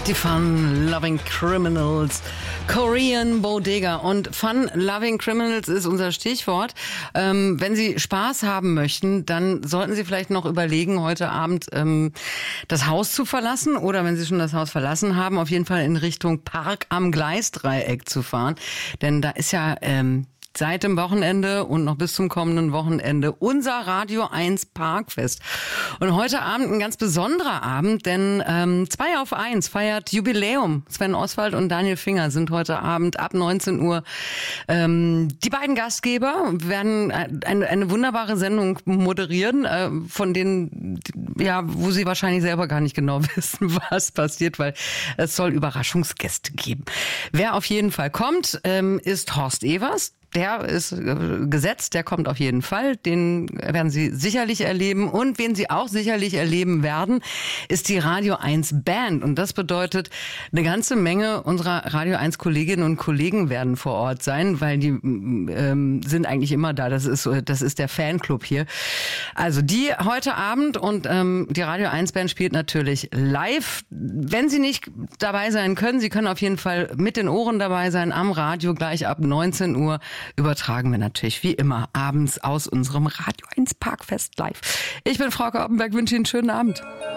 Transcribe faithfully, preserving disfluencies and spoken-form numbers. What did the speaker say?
Die Fun-Loving Criminals, Korean Bodega. Und Fun-Loving Criminals ist unser Stichwort. Ähm, wenn Sie Spaß haben möchten, dann sollten Sie vielleicht noch überlegen, heute Abend ähm, das Haus zu verlassen oder wenn Sie schon das Haus verlassen haben, auf jeden Fall in Richtung Park am Gleisdreieck zu fahren. Denn da ist ja ähm, seit dem Wochenende und noch bis zum kommenden Wochenende unser Radio eins Parkfest. Und heute Abend ein ganz besonderer Abend, denn ähm, zwei auf eins feiert Jubiläum. Sven Oswald und Daniel Finger sind heute Abend ab neunzehn Uhr ähm, die beiden Gastgeber, werden eine, eine wunderbare Sendung moderieren, äh, von denen, ja, wo sie wahrscheinlich selber gar nicht genau wissen, was passiert, weil es soll Überraschungsgäste geben. Wer auf jeden Fall kommt, ähm, ist Horst Evers. Der ist äh, gesetzt, der kommt auf jeden Fall. Den werden Sie sicherlich erleben. Und wen Sie auch sicherlich erleben werden, ist die Radio eins Band. Und das bedeutet, eine ganze Menge unserer Radio eins Kolleginnen und Kollegen werden vor Ort sein, weil die ähm, sind eigentlich immer da. Das ist, das ist der Fanclub hier. Also die heute Abend und ähm, die Radio eins Band spielt natürlich live. Wenn Sie nicht dabei sein können, Sie können auf jeden Fall mit den Ohren dabei sein am Radio gleich ab neunzehn Uhr. Übertragen wir natürlich wie immer abends aus unserem Radio eins Parkfest live. Ich bin Frauke Oppenberg, wünsche Ihnen einen schönen Abend.